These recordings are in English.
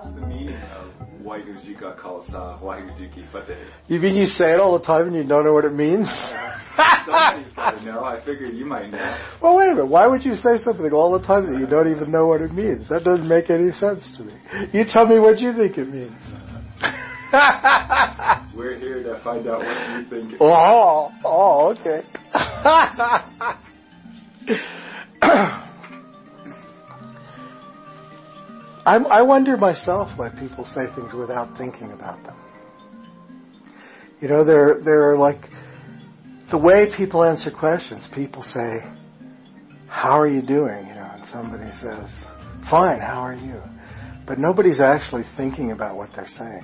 What's the meaning of Waheguru Ji Ka Khalsa, Waheguru Ji Ki Fateh? You mean you say it all the time and you don't know what it means? Somebody's got to know. I figured you might know. Well, wait a minute. Why would you say something all the time that you don't even know what it means? That doesn't make any sense to me. You tell me what you think it means. We're here to find out what you think it means. Oh, okay. I wonder myself why people say things without thinking about them. You know, they're like the way people answer questions. People say, "How are you doing?" You know, and somebody says, "Fine, how are you?" But nobody's actually thinking about what they're saying.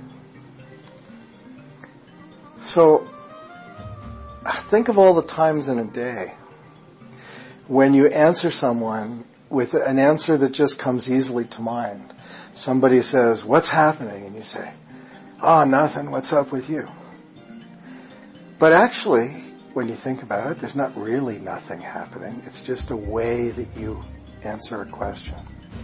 So, think of all the times in a day when you answer someone with an answer that just comes easily to mind. Somebody says, "What's happening?" And you say, "Oh, nothing. What's up with you?" But actually, when you think about it, there's not really nothing happening. It's just a way that you answer a question.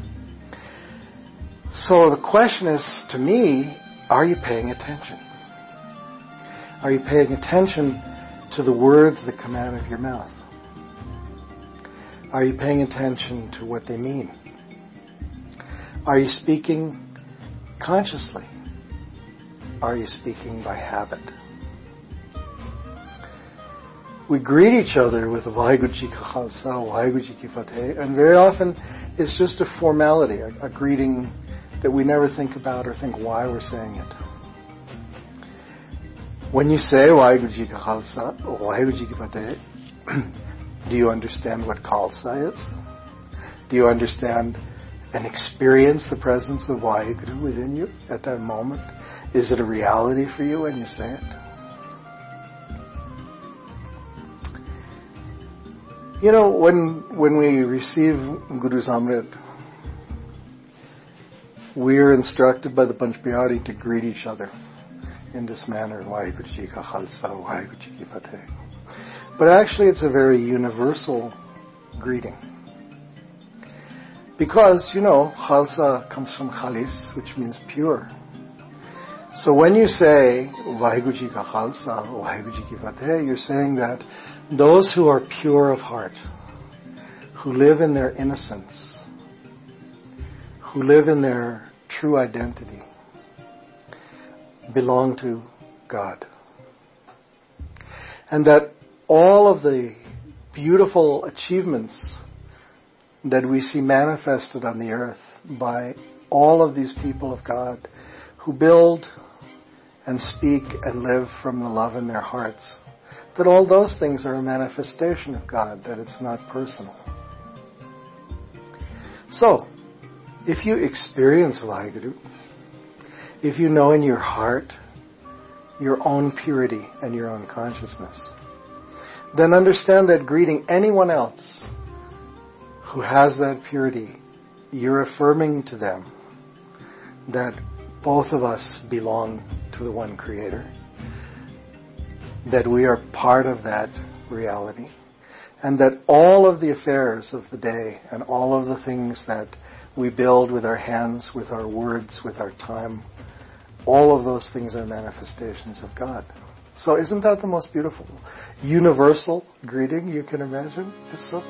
So the question is, to me, are you paying attention? Are you paying attention to the words that come out of your mouth? Are you paying attention to what they mean? Are you speaking consciously? Are you speaking by habit? We greet each other with Waheguru Ji Ka Khalsa, Waheguru Ji Ki Fateh, and very often it's just a formality, a greeting that we never think about or think why we're saying it. When you say Waheguru Ji Ka Khalsa, Waheguru Ji Ki Fateh, do you understand what Khalsa is? Do you understand and experience the presence of Waheguru within you at that moment? Is it a reality for you when you say it? You know, when we receive Guru's Amrit, we're instructed by the Panch Bihari to greet each other in this manner, Waheguru Ji Ka Khalsa, Waheguru Ji Ki Fateh. But actually it's a very universal greeting. Because, you know, Khalsa comes from Khalis, which means pure. So when you say Waheguru Ji Ka Khalsa, Waheguru Ji Ki Fateh, you're saying that those who are pure of heart, who live in their innocence, who live in their true identity, belong to God. And that all of the beautiful achievements that we see manifested on the earth by all of these people of God who build and speak and live from the love in their hearts, that all those things are a manifestation of God, that it's not personal. So, if you experience Waheguru, if you know in your heart your own purity and your own consciousness, then understand that greeting anyone else who has that purity, you're affirming to them that both of us belong to the one Creator, that we are part of that reality, and that all of the affairs of the day and all of the things that we build with our hands, with our words, with our time, all of those things are manifestations of God. So isn't that the most beautiful, universal greeting you can imagine? It's so